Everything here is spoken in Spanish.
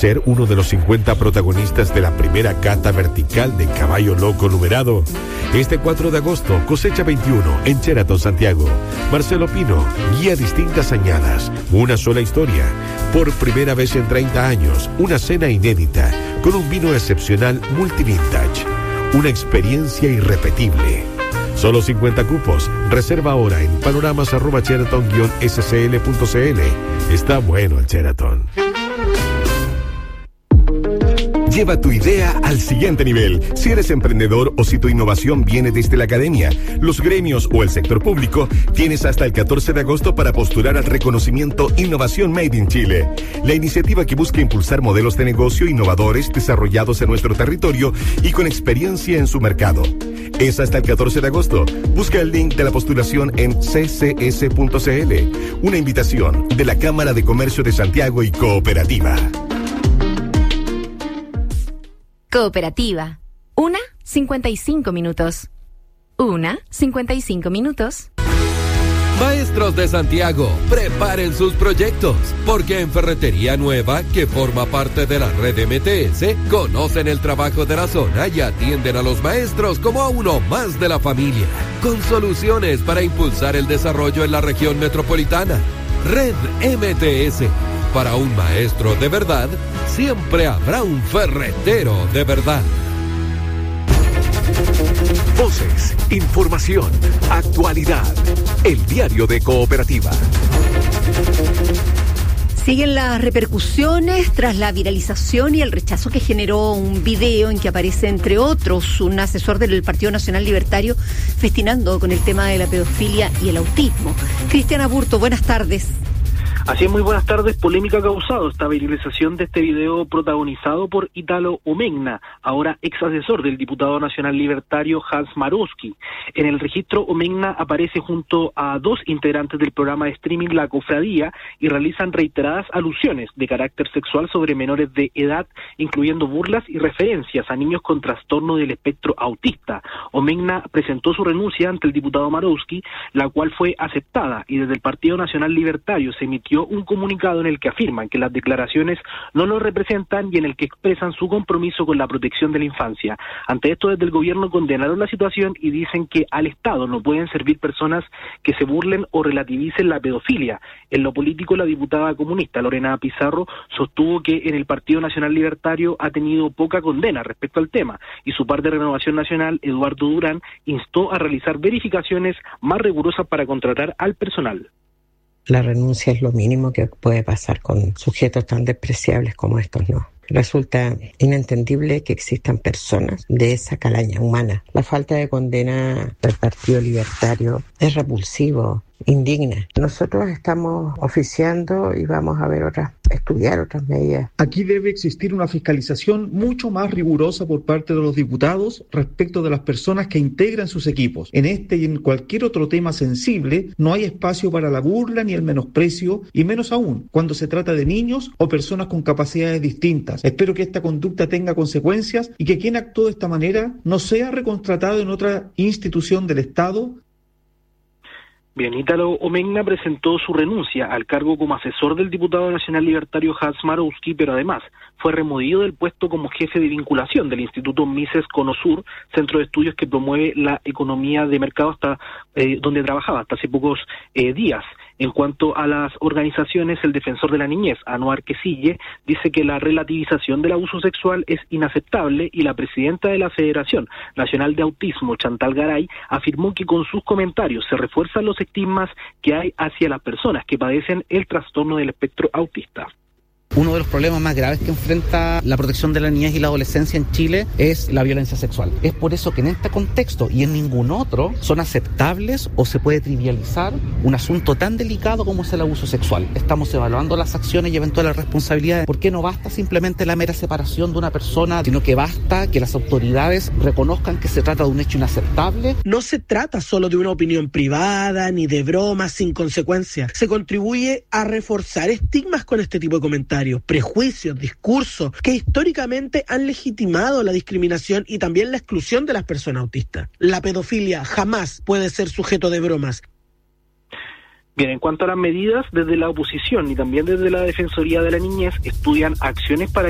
ser uno de los 50 protagonistas de la primera cata vertical de caballo loco numerado. Este 4 de agosto, cosecha 21 en Sheraton Santiago. Marcelo Pino guía distintas añadas, una sola historia. Por primera vez en 30 años, una cena inédita con un vino excepcional multivintage. Una experiencia irrepetible. Solo 50 cupos. Reserva ahora en panoramas@sheraton-scl.cl. Está bueno el Sheraton. Lleva tu idea al siguiente nivel. Si eres emprendedor o si tu innovación viene desde la academia, los gremios o el sector público, tienes hasta el 14 de agosto para postular al reconocimiento Innovación Made in Chile. La iniciativa que busca impulsar modelos de negocio innovadores desarrollados en nuestro territorio y con experiencia en su mercado. Es hasta el 14 de agosto. Busca el link de la postulación en ccs.cl. Una invitación de la Cámara de Comercio de Santiago y Cooperativa. Cooperativa. 1:55 minutos. 1:55 minutos. Maestros de Santiago, preparen sus proyectos, porque en Ferretería Nueva, que forma parte de la red MTS, conocen el trabajo de la zona y atienden a los maestros como a uno más de la familia, con soluciones para impulsar el desarrollo en la región metropolitana. Red MTS. Para un maestro de verdad, siempre habrá un ferretero de verdad. Voces, información, actualidad. El diario de Cooperativa. Siguen las repercusiones tras la viralización y el rechazo que generó un video en que aparece, entre otros, un asesor del Partido Nacional Libertario festinando con el tema de la pedofilia y el autismo. Cristian Aburto, buenas tardes. Así es, muy buenas tardes. Polémica ha causado esta viralización de este video protagonizado por Italo Omegna, ahora ex asesor del diputado nacional libertario Hans Marowski. En el registro, Omegna aparece junto a dos integrantes del programa de streaming La Cofradía y realizan reiteradas alusiones de carácter sexual sobre menores de edad, incluyendo burlas y referencias a niños con trastorno del espectro autista. Omegna presentó su renuncia ante el diputado Marowski, la cual fue aceptada, y desde el Partido Nacional Libertario se emitió un comunicado en el que afirman que las declaraciones no lo representan y en el que expresan su compromiso con la protección de la infancia. Ante esto, desde el gobierno condenaron la situación y dicen que al Estado no pueden servir personas que se burlen o relativicen la pedofilia. En lo político, la diputada comunista Lorena Pizarro sostuvo que en el Partido Nacional Libertario ha tenido poca condena respecto al tema, y su par de Renovación Nacional, Eduardo Durán, instó a realizar verificaciones más rigurosas para contratar al personal. La renuncia es lo mínimo que puede pasar con sujetos tan despreciables como estos, ¿no? Resulta inentendible que existan personas de esa calaña humana. La falta de condena del Partido Libertario es repulsivo, indigna. Nosotros estamos oficiando y vamos a ver estudiar otras medidas. Aquí debe existir una fiscalización mucho más rigurosa por parte de los diputados respecto de las personas que integran sus equipos. En este y en cualquier otro tema sensible no hay espacio para la burla ni el menosprecio, y menos aún cuando se trata de niños o personas con capacidades distintas. Espero que esta conducta tenga consecuencias y que quien actuó de esta manera no sea recontratado en otra institución del Estado. Bien, Italo Omegna presentó su renuncia al cargo como asesor del diputado nacional libertario Hans Marowski, pero además fue removido del puesto como jefe de vinculación del Instituto Mises Conosur, centro de estudios que promueve la economía de mercado, donde trabajaba hasta hace pocos días. En cuanto a las organizaciones, el defensor de la niñez, Anuar Quesille, dice que la relativización del abuso sexual es inaceptable, y la presidenta de la Federación Nacional de Autismo, Chantal Garay, afirmó que con sus comentarios se refuerzan los estigmas que hay hacia las personas que padecen el trastorno del espectro autista. Uno de los problemas más graves que enfrenta la protección de la niñez y la adolescencia en Chile es la violencia sexual. Es por eso que en este contexto y en ningún otro son aceptables o se puede trivializar un asunto tan delicado como es el abuso sexual. Estamos evaluando las acciones y eventuales responsabilidades. ¿Por qué no basta simplemente la mera separación de una persona, sino que basta que las autoridades reconozcan que se trata de un hecho inaceptable? No se trata solo de una opinión privada ni de bromas sin consecuencias. Se contribuye a reforzar estigmas con este tipo de comentarios, prejuicios, discursos que históricamente han legitimado la discriminación y también la exclusión de las personas autistas. La pedofilia jamás puede ser sujeto de bromas. Bien, en cuanto a las medidas, desde la oposición y también desde la Defensoría de la Niñez estudian acciones para